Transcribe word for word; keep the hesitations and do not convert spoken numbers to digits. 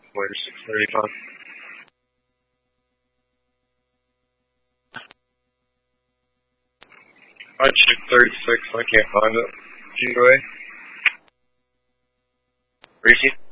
Later six thirty-five. I checked thirty-six, I can't find it. G U A. Ricky?